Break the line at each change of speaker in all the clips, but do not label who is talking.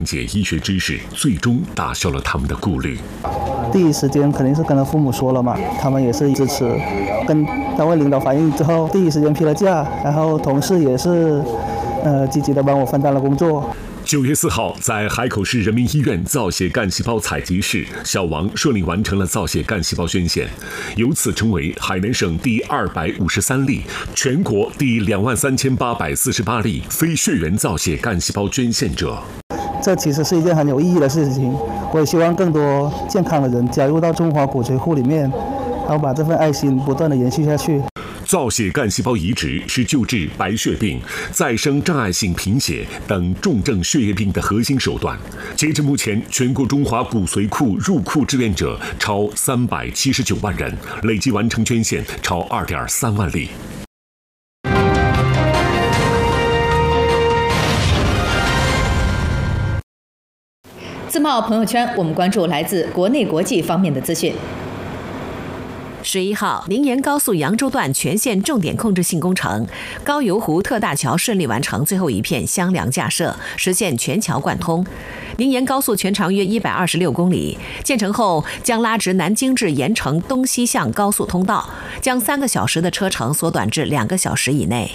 解医学知识，最终打消了他们的顾虑。
第一时间肯定是跟了父母说了嘛，他们也是支持。跟单位领导反映之后，第一时间批了假，然后同事也是积极的帮我分担了工作。
9月4号，在海口市人民医院造血干细胞采集室，小王顺利完成了造血干细胞捐献，由此成为海南省第253例、全国第23848例非血缘造血干细胞捐献者。
这其实是一件很有意义的事情，我也希望更多健康的人加入到中华骨髓库里面，然后把这份爱心不断的延续下去。
造血干细胞移植是救治白血病、再生障碍性贫血等重症血液病的核心手段。截至目前，全国中华骨髓库入库志愿者超379万人，累计完成捐献超2.3万例。
自贸朋友圈，我们关注来自国内国际方面的资讯。
11号，宁延高速扬州段全线重点控制性工程高邮湖特大桥顺利完成最后一片箱梁架设，实现全桥贯通。宁延高速全长约126公里，建成后将拉直南京至盐城东西向高速通道，将3个小时的车程缩短至2个小时以内。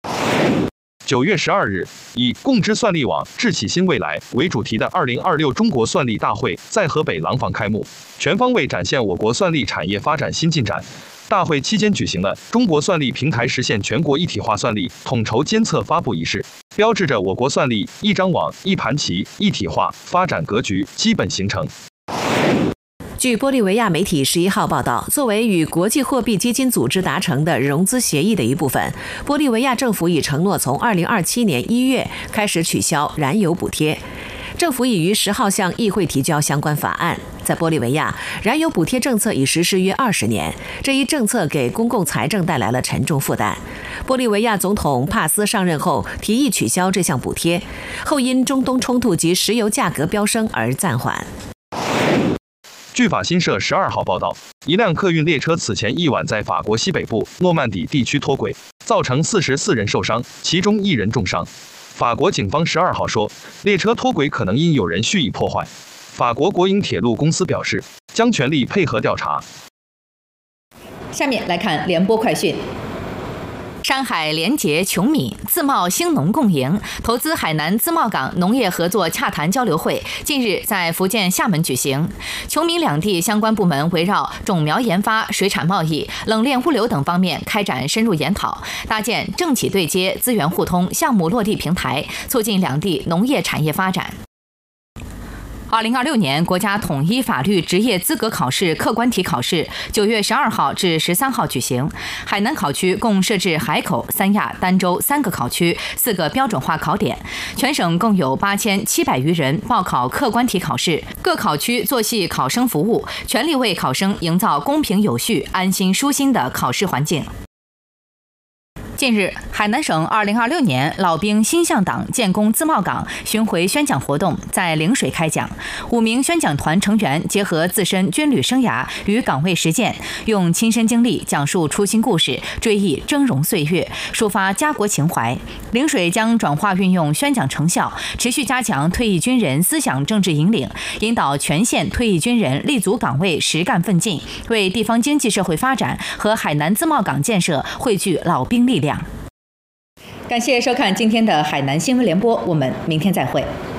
9月12日，以“共知算力网，智启新未来”为主题的2026中国算力大会在河北廊坊开幕，全方位展现我国算力产业发展新进展。大会期间举行了中国算力平台实现全国一体化算力统筹监测发布仪式，标志着我国算力一张网、一盘棋一体化发展格局基本形成。
据玻利维亚媒体11号报道，作为与国际货币基金组织达成的融资协议的一部分，玻利维亚政府已承诺从2027年1月开始取消燃油补贴。政府已于10号向议会提交相关法案。在玻利维亚，燃油补贴政策已实施约20年，这一政策给公共财政带来了沉重负担。玻利维亚总统帕斯上任后提议取消这项补贴，后因中东冲突及石油价格飙升而暂缓。
据法新社12号报道，一辆客运列车此前一晚在法国西北部诺曼底地区脱轨，造成44人受伤，其中1人重伤。法国警方12号说，列车脱轨可能因有人蓄意破坏。法国国营铁路公司表示，将全力配合调查。
下面来看联播快讯。山海联结琼米自贸兴农共赢投资海南自贸港农业合作洽谈交流会近日在福建厦门举行。琼米两地相关部门围绕种苗研发、水产贸易、冷链物流等方面开展深入研讨，搭建政企对接、资源互通、项目落地平台，促进两地农业产业发展。2026年国家统一法律职业资格考试客观题考试9月12号至13号举行。海南考区共设置海口、三亚、儋州3个考区、4个标准化考点，全省共有8700余人报考客观题考试。各考区做细考生服务，全力为考生营造公平有序、安心舒心的考试环境。近日，海南省2026年老兵新向党建功自贸港巡回宣讲活动在陵水开讲。5名宣讲团成员结合自身军旅生涯与岗位实践，用亲身经历讲述初心故事，追忆峥嵘岁月，抒发家国情怀。陵水将转化运用宣讲成效，持续加强退役军人思想政治引领，引导全县退役军人立足岗位实干奋进，为地方经济社会发展和海南自贸港建设汇聚老兵力量。感谢收看今天的海南新闻联播，我们明天再会。